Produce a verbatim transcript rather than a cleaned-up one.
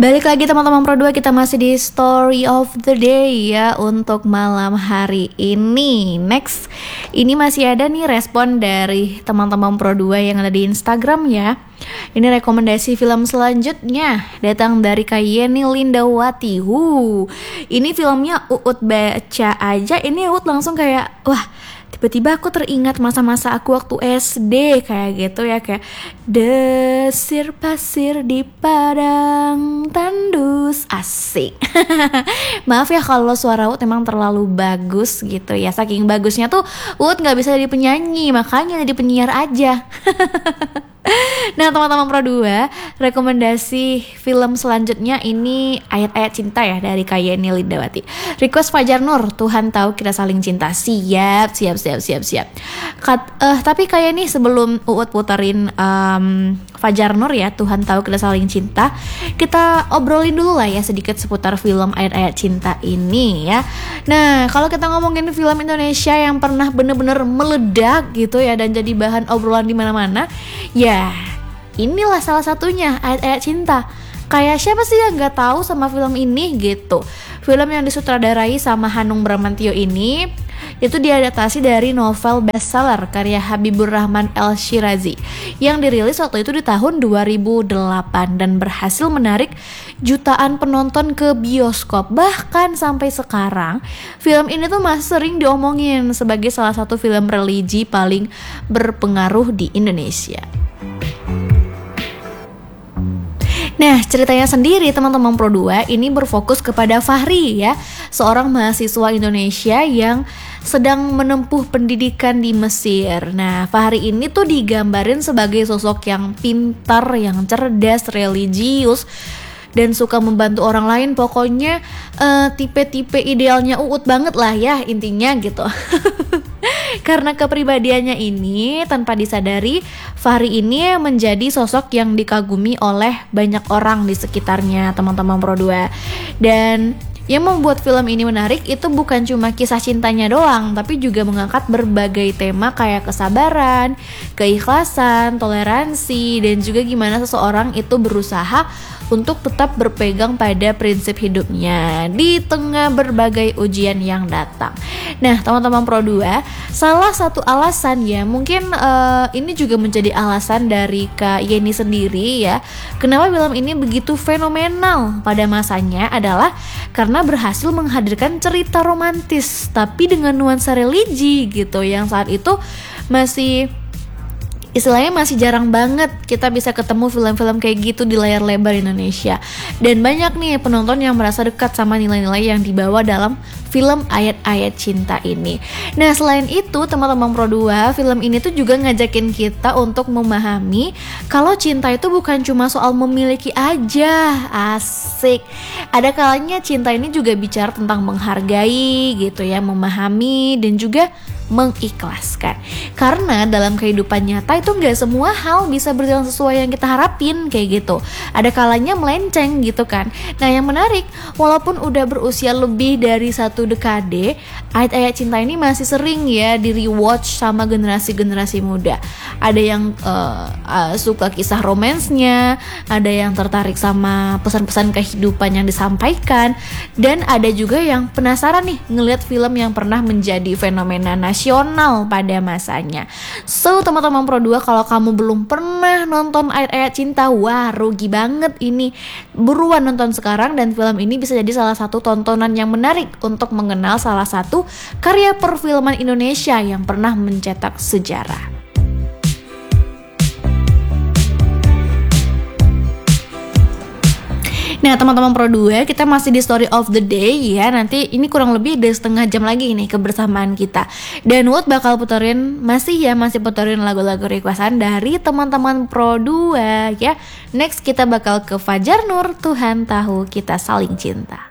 Balik lagi teman-teman Pro dua, kita masih di Story of the Day ya untuk malam hari ini. Next, ini masih ada nih respon dari teman-teman Pro dua yang ada di Instagram ya. Ini rekomendasi film selanjutnya datang dari Kak Yeni Lindawati. Huh, ini filmnya Uut baca aja, ini Uut langsung kayak wah, tiba-tiba aku teringat masa-masa aku waktu S D kayak gitu ya, kayak desir pasir di padang tandus, asik. Maaf ya kalau suara Uut emang terlalu bagus gitu ya, saking bagusnya tuh Uut nggak bisa jadi penyanyi, makanya jadi penyiar aja. Nah teman-teman Pro dua, rekomendasi film selanjutnya ini Ayat-Ayat Cinta ya dari Kak Yeni Lindawati. Request Fajar Nur, Tuhan Tahu Kita Saling Cinta. Siap, siap, siap, siap, siap. Kat, uh, tapi kayak nih sebelum Uut puterin um, Fajar Nur ya, Tuhan Tahu Kita Saling Cinta, kita obrolin dulu lah ya sedikit seputar film Ayat-Ayat Cinta ini ya. Nah kalau kita ngomongin film Indonesia yang pernah bener-bener meledak gitu ya dan jadi bahan obrolan di mana-mana, ya inilah salah satunya, Ayat-Ayat Cinta. Kayak siapa sih yang gak tahu sama film ini gitu. Film yang disutradarai sama Hanung Bramantyo ini itu diadaptasi dari novel bestseller karya Habibur Rahman El-Shirazi yang dirilis waktu itu di tahun dua ribu delapan dan berhasil menarik jutaan penonton ke bioskop. Bahkan sampai sekarang film ini tuh masih sering diomongin sebagai salah satu film religi paling berpengaruh di Indonesia. Nah ceritanya sendiri teman-teman Pro dua ini berfokus kepada Fahri ya, seorang mahasiswa Indonesia yang sedang menempuh pendidikan di Mesir. Nah Fahri ini tuh digambarin sebagai sosok yang pintar, yang cerdas, religius, dan suka membantu orang lain. Pokoknya uh, tipe-tipe idealnya Uut banget lah ya intinya gitu. Karena kepribadiannya ini tanpa disadari, Fahri ini menjadi sosok yang dikagumi oleh banyak orang di sekitarnya teman-teman Pro dua. Dan yang membuat film ini menarik itu bukan cuma kisah cintanya doang, tapi juga mengangkat berbagai tema kayak kesabaran, keikhlasan, toleransi, dan juga gimana seseorang itu berusaha untuk tetap berpegang pada prinsip hidupnya di tengah berbagai ujian yang datang. Nah teman-teman Pro dua, salah satu alasan ya, mungkin uh, ini juga menjadi alasan dari Kak Yeni sendiri ya, kenapa film ini begitu fenomenal pada masanya adalah karena berhasil menghadirkan cerita romantis tapi dengan nuansa religi gitu, yang saat itu masih istilahnya masih jarang banget kita bisa ketemu film-film kayak gitu di layar lebar Indonesia. Dan banyak nih penonton yang merasa dekat sama nilai-nilai yang dibawa dalam film Ayat-Ayat Cinta ini. Nah selain itu teman-teman Pro dua, film ini tuh juga ngajakin kita untuk memahami kalau cinta itu bukan cuma soal memiliki aja. Asik. Ada kalanya cinta ini juga bicara tentang menghargai gitu ya, memahami dan juga mengikhlaskan. Karena dalam kehidupan nyata itu gak semua hal bisa berjalan sesuai yang kita harapin kayak gitu. Ada kalanya melenceng gitu kan. Nah yang menarik, walaupun udah berusia lebih dari satu dekade, Ayat-Ayat Cinta ini masih sering ya di rewatch sama generasi-generasi muda. Ada yang uh, uh, suka kisah romansnya, ada yang tertarik sama pesan-pesan kehidupan yang disampaikan, dan ada juga yang penasaran nih ngelihat film yang pernah menjadi fenomena nasional pada masanya. So teman-teman Pro dua, kalau kamu belum pernah nonton Ayat-Ayat Cinta, wah rugi banget ini. Buruan nonton sekarang, dan film ini bisa jadi salah satu tontonan yang menarik untuk mengenal salah satu karya perfilman Indonesia yang pernah mencetak sejarah. Nah teman-teman Pro dua, kita masih di Story of the Day ya. Nanti ini kurang lebih ada setengah jam lagi nih kebersamaan kita. Dan Uut bakal puterin, masih ya masih puterin lagu-lagu requestan dari teman-teman Pro dua ya. Next kita bakal ke Fajar Nur, Tuhan Tahu Kita Saling Cinta.